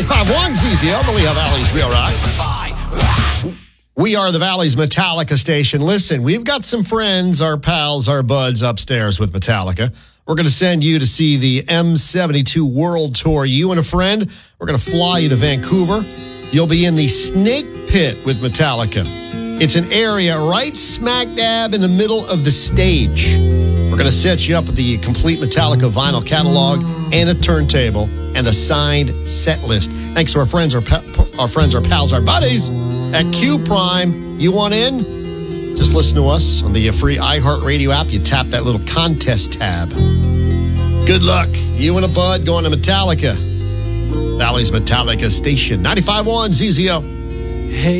95.1 ZZO, the Lehigh Valley's Real Rock. We are the Valley's Metallica station. Listen, we've got some friends, our pals, our buds upstairs with Metallica. We're going to send you to see the M72 World Tour. You and a friend, we're going to fly you to Vancouver. You'll be in the Snake Pit with Metallica. It's an area right smack dab in the middle of the stage. We're going to set you up with the complete Metallica vinyl catalog and a turntable and a signed set list. Thanks to our friends, our pals, our buddies at Q Prime. You want in? Just listen to us on the free iHeartRadio app. You tap that little contest tab. Good luck. You and a bud going to Metallica. Valley's Metallica station. 95.1 ZZO. Hey.